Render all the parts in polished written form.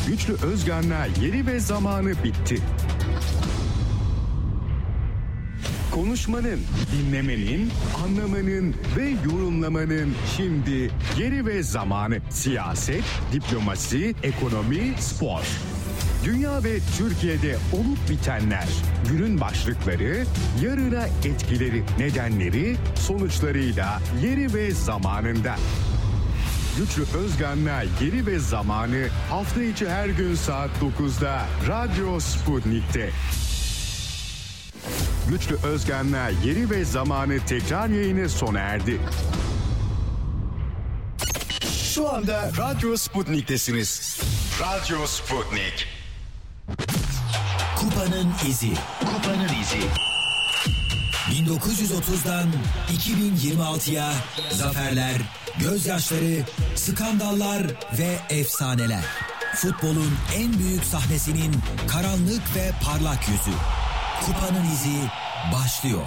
Güçlü Özgan'la Yeri ve Zamanı bitti. Konuşmanın, dinlemenin, anlamanın ve yorumlamanın şimdi yeri ve zamanı. Siyaset, diplomasi, ekonomi, spor. Dünya ve Türkiye'de olup bitenler, günün başlıkları, yarına etkileri, nedenleri, sonuçlarıyla yeri ve zamanında. Güçlü Özgan'la Yeri ve Zamanı hafta içi her gün saat 9'da Radyo Sputnik'te. Güçlü Özgan'la Yeri ve Zamanı tekrar yayını sona erdi. Şu anda Radyo Sputnik'tesiniz. Radyo Sputnik. Kupanın izi. Kupanın izi. 1930'dan 2026'ya zaferler, gözyaşları, skandallar ve efsaneler. Futbolun en büyük sahnesinin karanlık ve parlak yüzü. Kupanın izi başlıyor.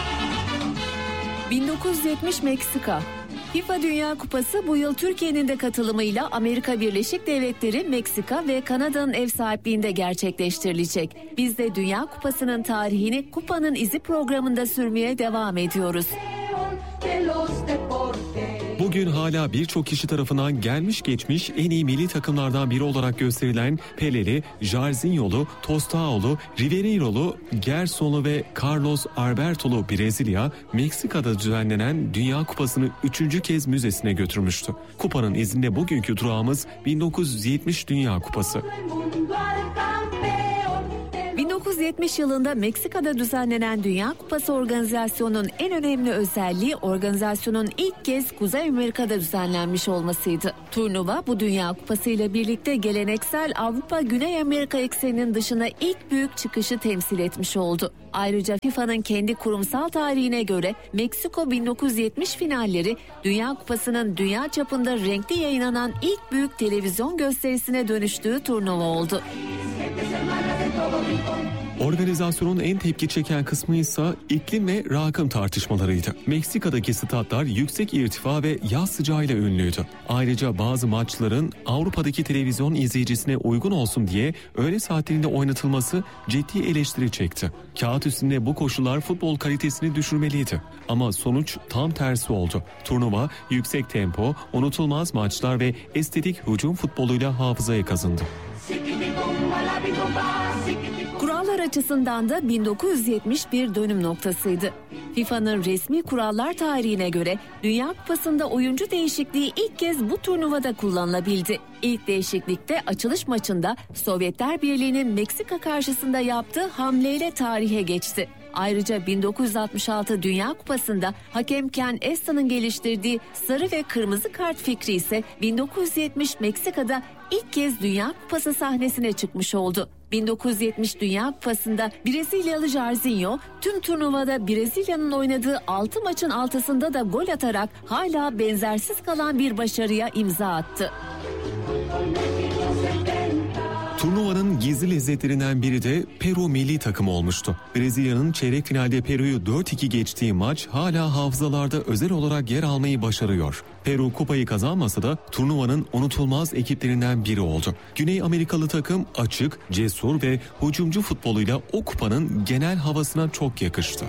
1970 Meksika. FIFA Dünya Kupası bu yıl Türkiye'nin de katılımıyla Amerika Birleşik Devletleri, Meksika ve Kanada'nın ev sahipliğinde gerçekleştirilecek. Biz de Dünya Kupası'nın tarihini Kupanın İzi programında sürmeye devam ediyoruz. Bugün hala birçok kişi tarafından gelmiş geçmiş en iyi milli takımlardan biri olarak gösterilen Peleli, Jairzinho'lu, Tostao'lu, Riveiro'lu, Gerson'lu ve Carlos Alberto'lu Brezilya, Meksika'da düzenlenen Dünya Kupası'nı 3. kez müzesine götürmüştü. Kupanın izinde bugünkü durağımız 1970 Dünya Kupası. 1970 yılında Meksika'da düzenlenen Dünya Kupası organizasyonunun en önemli özelliği organizasyonun ilk kez Kuzey Amerika'da düzenlenmiş olmasıydı. Turnuva bu Dünya Kupası ile birlikte geleneksel Avrupa-Güney Amerika ekseninin dışına ilk büyük çıkışı temsil etmiş oldu. Ayrıca FIFA'nın kendi kurumsal tarihine göre Meksiko 1970 finalleri Dünya Kupası'nın dünya çapında renkli yayınlanan ilk büyük televizyon gösterisine dönüştüğü turnuva oldu. Organizasyonun en tepki çeken kısmı ise iklim ve rakım tartışmalarıydı. Meksika'daki statlar yüksek irtifa ve yaz sıcağıyla ünlüydü. Ayrıca bazı maçların Avrupa'daki televizyon izleyicisine uygun olsun diye öğle saatlerinde oynatılması ciddi eleştiri çekti. Kağıt üstünde bu koşullar futbol kalitesini düşürmeliydi. Ama sonuç tam tersi oldu. Turnuva yüksek tempo, unutulmaz maçlar ve estetik hücum futboluyla hafızaya kazındı. Kurallar açısından da 1970 bir dönüm noktasıydı. FIFA'nın resmi kurallar tarihine göre Dünya Kupası'nda oyuncu değişikliği ilk kez bu turnuvada kullanılabildi. İlk değişiklikte açılış maçında Sovyetler Birliği'nin Meksika karşısında yaptığı hamleyle tarihe geçti. Ayrıca 1966 Dünya Kupası'nda hakem Ken Estan'ın geliştirdiği sarı ve kırmızı kart fikri ise 1970 Meksika'da ilk kez Dünya Kupası sahnesine çıkmış oldu. 1970 Dünya Kupası'nda Brezilyalı Jairzinho tüm turnuvada Brezilya'nın oynadığı 6 maçın 6'sında da gol atarak hala benzersiz kalan bir başarıya imza attı. Turnuvanın gizli lezzetlerinden biri de Peru milli takımı olmuştu. Brezilya'nın çeyrek finalde Peru'yu 4-2 geçtiği maç hala hafızalarda özel olarak yer almayı başarıyor. Peru kupayı kazanmasa da turnuvanın unutulmaz ekiplerinden biri oldu. Güney Amerikalı takım açık, cesur ve hücumcu futboluyla o kupanın genel havasına çok yakıştı.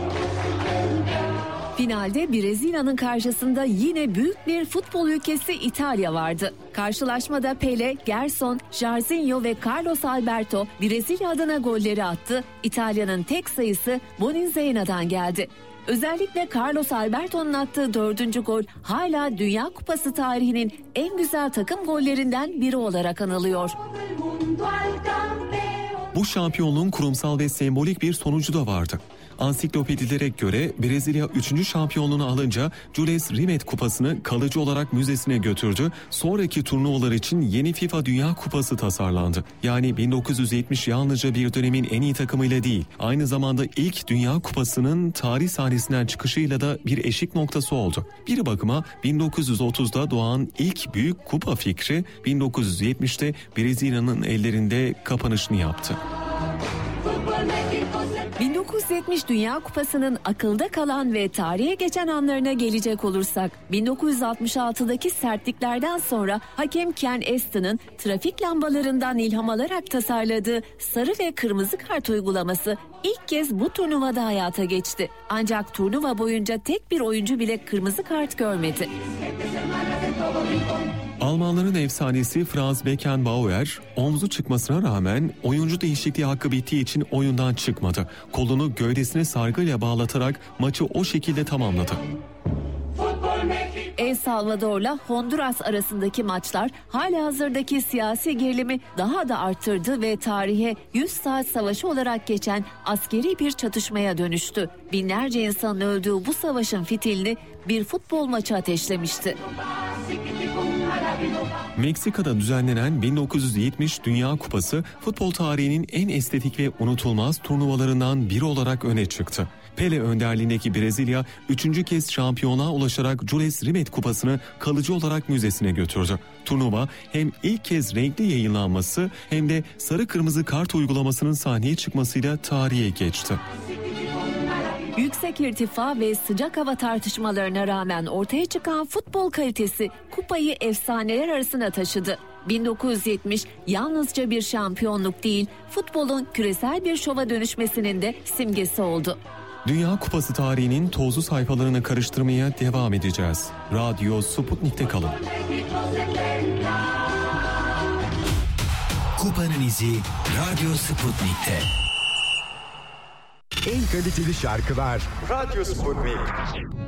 Finalde Brezilya'nın karşısında yine büyük bir futbol ülkesi İtalya vardı. Karşılaşmada Pele, Gerson, Jairzinho ve Carlos Alberto Brezilya adına golleri attı. İtalya'nın tek sayısı Boninzaina'dan geldi. Özellikle Carlos Alberto'nun attığı 4. gol hala Dünya Kupası tarihinin en güzel takım gollerinden biri olarak anılıyor. Bu şampiyonluğun kurumsal ve sembolik bir sonucu da vardı. Ansiklopedilere göre Brezilya 3. şampiyonluğunu alınca Jules Rimet Kupası'nı kalıcı olarak müzesine götürdü. Sonraki turnuvalar için yeni FIFA Dünya Kupası tasarlandı. Yani 1970 yalnızca bir dönemin en iyi takımıyla değil, aynı zamanda ilk Dünya Kupası'nın tarih sahnesinden çıkışıyla da bir eşik noktası oldu. Bir bakıma 1930'da doğan ilk büyük kupa fikri 1970'te Brezilya'nın ellerinde kapanışını yaptı. 1970 Dünya Kupası'nın akılda kalan ve tarihe geçen anlarına gelecek olursak, 1966'daki sertliklerden sonra hakem Ken Aston'ın trafik lambalarından ilham alarak tasarladığı sarı ve kırmızı kart uygulaması ilk kez bu turnuvada hayata geçti. Ancak turnuva boyunca tek bir oyuncu bile kırmızı kart görmedi. Almanların efsanesi Franz Beckenbauer omzu çıkmasına rağmen oyuncu değişikliği hakkı bittiği için oyundan çıkmadı. Kolunu gövdesine sargıyla bağlatarak maçı o şekilde tamamladı. El Salvador'la Honduras arasındaki maçlar halihazırdaki siyasi gerilimi daha da arttırdı ve tarihe 100 saat savaşı olarak geçen askeri bir çatışmaya dönüştü. Binlerce insanın öldüğü bu savaşın fitilini bir futbol maçı ateşlemişti. Meksika'da düzenlenen 1970 Dünya Kupası futbol tarihinin en estetik ve unutulmaz turnuvalarından biri olarak öne çıktı. Pele önderliğindeki Brezilya 3. kez şampiyonluğa ulaşarak Jules Rimet Kupası'nı kalıcı olarak müzesine götürdü. Turnuva hem ilk kez renkli yayınlanması hem de sarı kırmızı kart uygulamasının sahneye çıkmasıyla tarihe geçti. Yüksek irtifa ve sıcak hava tartışmalarına rağmen ortaya çıkan futbol kalitesi kupayı efsaneler arasına taşıdı. 1970 yalnızca bir şampiyonluk değil, futbolun küresel bir şova dönüşmesinin de simgesi oldu. Dünya Kupası tarihinin tozlu sayfalarını karıştırmaya devam edeceğiz. Radyo Sputnik'te kalın. Kupanın izi Radyo Sputnik'te. En kaliteli şarkılar Radyo Sputnik.